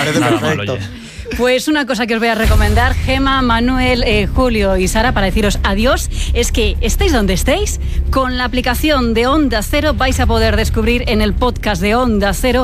parece perfecto. Pues una cosa que os voy a recomendar, Gemma, Manuel, Julio y Sara, para deciros adiós, es que estéis donde estéis, con la aplicación de Onda Cero vais a poder descubrir en el podcast de Onda Cero